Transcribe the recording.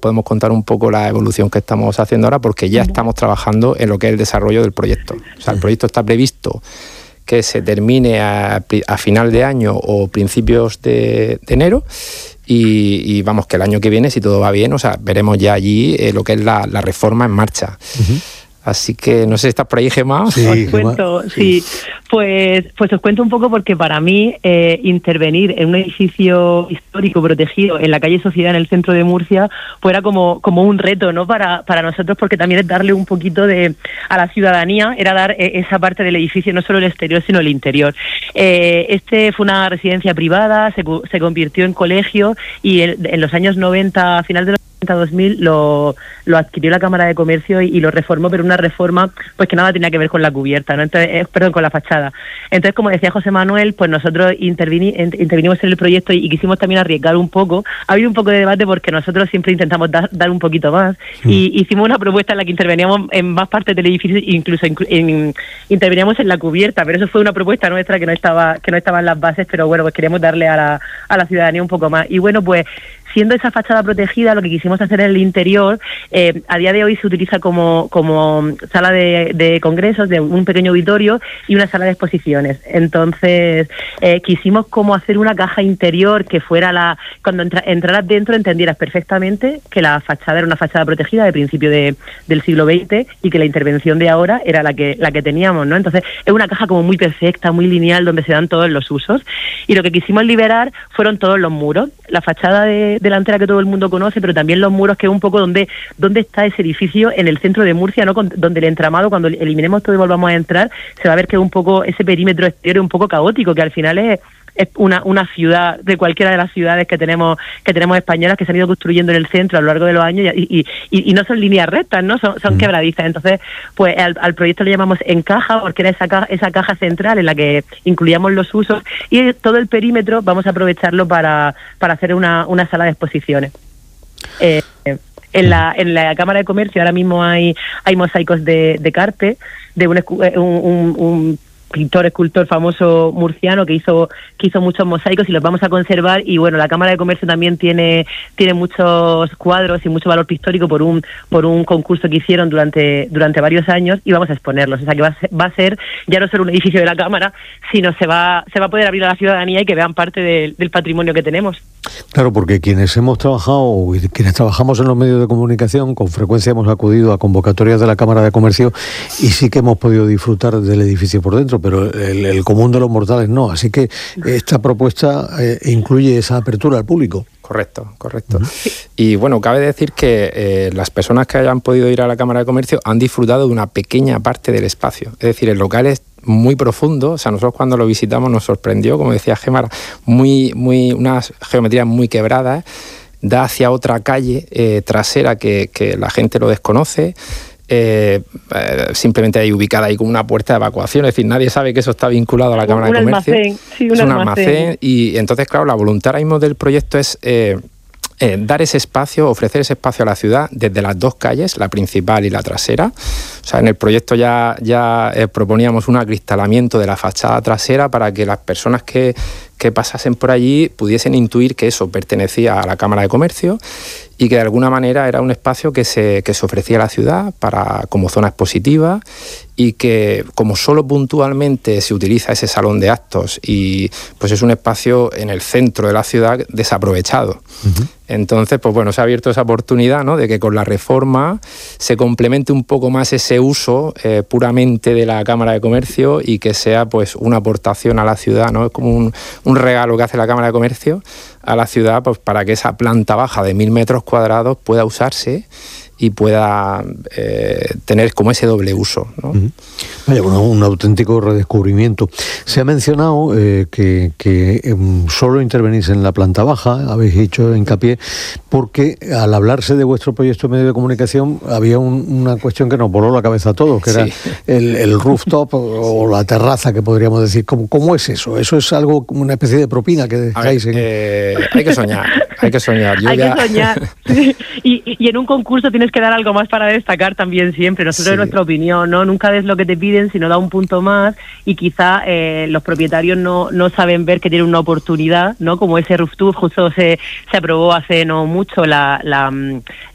podemos contar un poco la evolución que estamos haciendo ahora, porque ya estamos trabajando en lo que es el desarrollo del proyecto. O sea, el proyecto está previsto que se termine a final de año o principios de enero. Y vamos, que el año que viene, si todo va bien, o sea, veremos ya allí lo que es la reforma en marcha. Uh-huh. Así que no sé si estás por ahí, Gemma. Sí, os cuento, sí. Pues os cuento un poco, porque para mí intervenir en un edificio histórico protegido en la calle Sociedad, en el centro de Murcia, pues era como un reto, ¿no? Para nosotros, porque también es darle un poquito a la ciudadanía, era dar esa parte del edificio, no solo el exterior, sino el interior. Este fue una residencia privada, se convirtió en colegio, y en los años 90, a final de los 2000 lo adquirió la Cámara de Comercio y lo reformó, pero una reforma pues que nada tenía que ver con la cubierta, ¿no? Entonces, con la fachada. Entonces, como decía José Manuel, pues nosotros intervinimos en el proyecto y quisimos también arriesgar un poco. Ha habido un poco de debate porque nosotros siempre intentamos dar un poquito más, y hicimos una propuesta en la que interveníamos en más partes del edificio, incluso interveníamos en la cubierta, pero eso fue una propuesta nuestra que no estaba en las bases, pero bueno, pues queríamos darle a la ciudadanía un poco más. Y bueno, pues siendo esa fachada protegida, lo que quisimos hacer en el interior, a día de hoy se utiliza como sala de congresos, de un pequeño auditorio y una sala de exposiciones. Entonces, quisimos como hacer una caja interior que fuera cuando entraras dentro entendieras perfectamente que la fachada era una fachada protegida de principio del siglo XX y que la intervención de ahora era la que teníamos, ¿no? Entonces, es una caja como muy perfecta, muy lineal, donde se dan todos los usos. Y lo que quisimos liberar fueron todos los muros, la fachada delantera que todo el mundo conoce, pero también los muros, que es un poco donde está ese edificio en el centro de Murcia, ¿no? Donde el entramado, cuando eliminemos todo y volvamos a entrar, se va a ver que es un poco ese perímetro exterior, un poco caótico, que al final es una ciudad, de cualquiera de las ciudades que tenemos españolas, que se han ido construyendo en el centro a lo largo de los años, y no son líneas rectas, ¿no? Son quebradizas. Entonces, pues al proyecto le llamamos Encaja, porque era esa caja central en la que incluíamos los usos, y todo el perímetro vamos a aprovecharlo para hacer una sala de exposiciones. En la Cámara de Comercio ahora mismo hay mosaicos de Carpe, de un pintor, escultor famoso murciano que hizo muchos mosaicos, y los vamos a conservar. Y bueno, la Cámara de Comercio también tiene muchos cuadros y mucho valor pictórico por un concurso que hicieron durante varios años, y vamos a exponerlos. O sea que va a ser ya no solo un edificio de la Cámara, sino se va a poder abrir a la ciudadanía y que vean parte del patrimonio que tenemos. Claro, porque quienes hemos trabajado y quienes trabajamos en los medios de comunicación, con frecuencia hemos acudido a convocatorias de la Cámara de Comercio y sí que hemos podido disfrutar del edificio por dentro, pero el común de los mortales no. Así que esta propuesta incluye esa apertura al público. Correcto. Uh-huh. Y bueno, cabe decir que las personas que hayan podido ir a la Cámara de Comercio han disfrutado de una pequeña parte del espacio. Es decir, el local es muy profundo. O sea, nosotros cuando lo visitamos nos sorprendió, como decía Gemma, unas geometrías muy quebradas, da hacia otra calle trasera que la gente lo desconoce. Simplemente ahí ubicada ahí con una puerta de evacuación, es decir, nadie sabe que eso está vinculado a la Cámara de Comercio. Es un almacén. Y entonces, claro, la voluntad ahora mismo del proyecto es dar ese espacio, ofrecer ese espacio a la ciudad desde las dos calles, la principal y la trasera. O sea, en el proyecto ya proponíamos un acristalamiento de la fachada trasera para que las personas que pasasen por allí pudiesen intuir que eso pertenecía a la Cámara de Comercio y que de alguna manera era un espacio que se ofrecía a la ciudad como zona expositiva, y que como solo puntualmente se utiliza ese salón de actos, y pues es un espacio en el centro de la ciudad desaprovechado. Uh-huh. Entonces, pues bueno, se ha abierto esa oportunidad, ¿no?, de que con la reforma se complemente un poco más ese uso puramente de la Cámara de Comercio, y que sea pues una aportación a la ciudad, ¿no? Es como un regalo que hace la Cámara de Comercio a la ciudad, pues para que esa planta baja de 1.000 metros cuadrados pueda usarse y pueda tener como ese doble uso, ¿no? Vaya, bueno, un auténtico redescubrimiento. Se ha mencionado que solo intervenís en la planta baja, habéis hecho hincapié, porque al hablarse de vuestro proyecto de medio de comunicación había una cuestión que nos voló la cabeza a todos, que era el rooftop o la terraza, que podríamos decir. ¿Cómo es eso? ¿Eso es algo como una especie de propina que dejáis? Hay que soñar. Hay que soñar. Que soñar. Y en un concurso tienes que dar algo más para destacar también siempre. Nosotros, en nuestra opinión, ¿no? Nunca des lo que te piden, sino da un punto más, y quizá los propietarios no saben ver que tienen una oportunidad, ¿no? Como ese rooftop, justo se aprobó hace no mucho